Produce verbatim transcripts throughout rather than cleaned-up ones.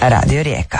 Radio Rijeka.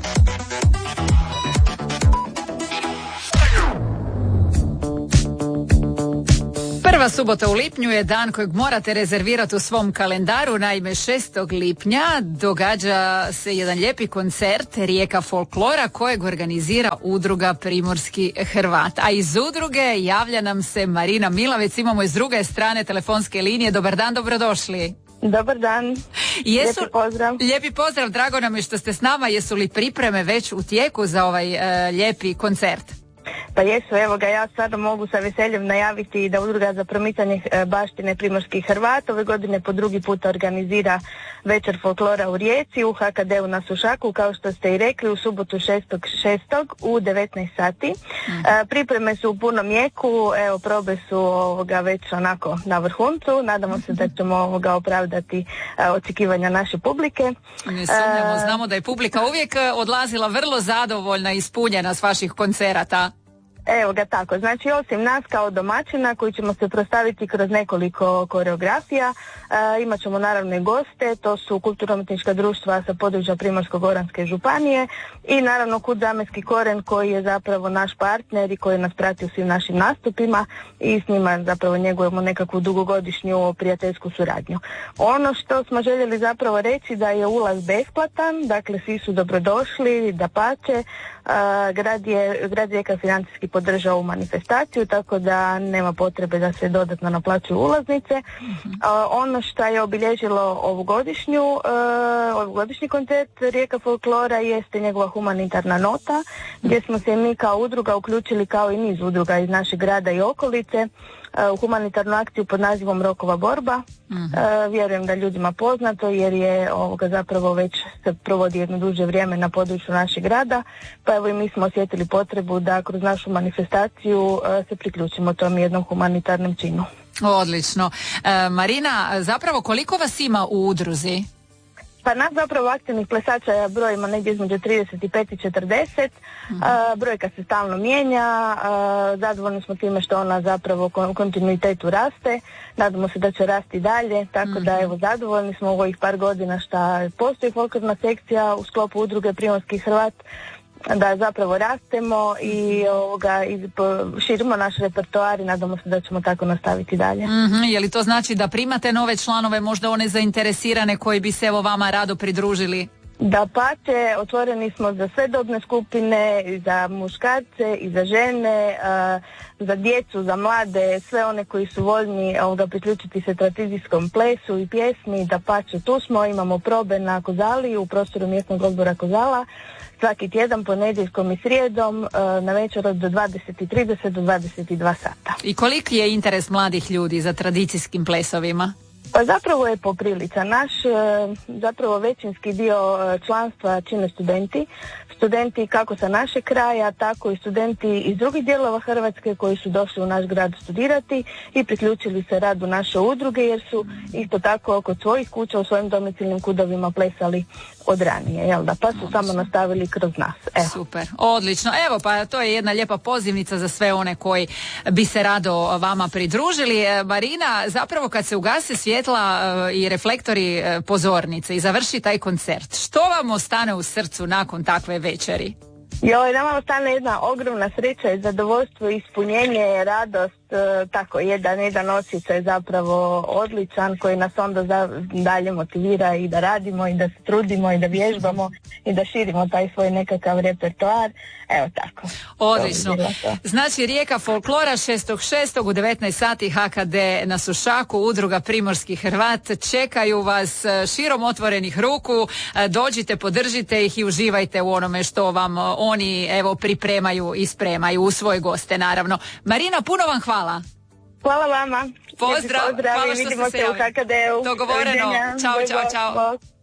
Prva subota u lipnju je dan kojeg morate rezervirati u svom kalendaru. Naime, šestog lipnja događa se jedan lijepi koncert Rijeka folklora kojeg organizira udruga Primorski Hrvat. A iz udruge javlja nam se Marina Milavec. Imamo iz druge strane telefonske linije. Dobar dan, dobrodošli. Dobar dan, Jesu, lijepi pozdrav. Lijepi pozdrav, drago nam je što ste s nama. Jesu li pripreme već u tijeku za ovaj uh, lijepi koncert? Pa jesu, evo ga, ja stvarno mogu sa veseljem najaviti da Udruga za promicanje baštine Primorskih Hrvata ove godine po drugi puta organizira večer folklora u Rijeci u ha ka de u na Sušaku, kao što ste i rekli, u subotu šestog šestog u devetnaest sati. Mm. E, pripreme su u punom jeku, evo probe su ovoga već onako na vrhuncu, nadamo se da ćemo ovoga opravdati e, očekivanja naše publike. Ne sumnjamo, znamo da je publika uvijek odlazila vrlo zadovoljna i ispunjena s vaših koncerata. Evo ga tako, znači osim nas kao domaćina koji ćemo se prostaviti kroz nekoliko koreografija, e, imat ćemo naravno i goste, to su kulturno-umjetnička društva sa područja Primorsko-goranske županije i naravno Kud Zameski koren koji je zapravo naš partner i koji nas prati u svim našim nastupima i s njima zapravo njegujemo nekakvu dugogodišnju prijateljsku suradnju. Ono što smo željeli zapravo reći da je ulaz besplatan, dakle svi su dobrodošli, dapače, Uh, grad je, grad Rijeka financijski podržao ovu manifestaciju, tako da nema potrebe da se dodatno naplaćuju ulaznice. Uh-huh. Uh, ono što je obilježilo ovogodišnju, uh, ovogodišnji koncert Rijeka folklora jeste njegova humanitarna nota, gdje smo se mi kao udruga uključili kao i niz udruga iz našeg grada i okolice u humanitarnu akciju pod nazivom Rokova borba. Uh-huh. Uh, vjerujem da ljudima poznato jer je ovoga zapravo već se provodi jedno duže vrijeme na području našeg grada, pa evo i mi smo osjetili potrebu da kroz našu manifestaciju uh, se priključimo tom jednom humanitarnom činu. Odlično. E, Marina, zapravo koliko vas ima u udruzi? Pa nas zapravo aktivnih plesača brojimo negdje između trideset pet i četrdeset, mm-hmm. uh, brojka se stalno mijenja, uh, zadovoljni smo time što ona zapravo u kontinuitetu raste, nadamo se da će rasti dalje, tako mm-hmm. da evo zadovoljni smo u ovih par godina što postoji folklorna sekcija u sklopu udruge Primorski Hrvat, da zapravo rastemo i ovoga, i širimo naš repertoar i nadamo se da ćemo tako nastaviti dalje. Mm-hmm. Je li to znači da primate nove članove, možda one zainteresirane koji bi se evo vama rado pridružili? Dapače, otvoreni smo za sve dobne skupine, i za muškarce i za žene, uh, za djecu, za mlade, sve one koji su voljni ovoga priključiti se tradicijskom plesu i pjesmi. Dapače, tu smo, imamo probe na Kozali u prostoru mjesnog odbora Kozala svaki tjedan ponedjeljkom i srijedom uh, na večer od dvadeset i trideset do dvadeset i dva sata. I koliki je interes mladih ljudi za tradicijskim plesovima? Pa zapravo je popriličan. Naš zapravo većinski dio članstva čine studenti. Studenti kako sa našeg kraja, tako i studenti iz drugih dijelova Hrvatske koji su došli u naš grad studirati i priključili se radu naše udruge jer su isto tako kod svojih kuća u svojim domicilnim kudovima plesali od ranije, jel da? Pa su Odlično. Samo nastavili kroz nas. Evo. Super, odlično. Evo pa to je jedna lijepa pozivnica za sve one koji bi se rado vama pridružili. Marina, zapravo kad se ugase svjetla i reflektori pozornice i završi taj koncert, što vam ostane u srcu nakon takve večeri? Joj, nama ostane jedna ogromna sreća i zadovoljstvo, ispunjenje, radost, tako jedan, jedan osjećaj zapravo odličan koji nas onda za, dalje motivira i da radimo i da se trudimo i da vježbamo i da širimo taj svoj nekakav repertoar. Evo tako. Odlično. Znači Rijeka folklora šestog šestog u devetnaest sati ha ka de na Sušaku, udruga Primorski Hrvat. Čekaju vas širom otvorenih ruku. Dođite, podržite ih i uživajte u onome što vam oni evo pripremaju i spremaju u svoje goste naravno. Marina, puno vam hvala. Hvala vama. Pozdrav, pozdrav hvala što vidimo ste se javili. Dogovoreno. Ćao, čao, čao.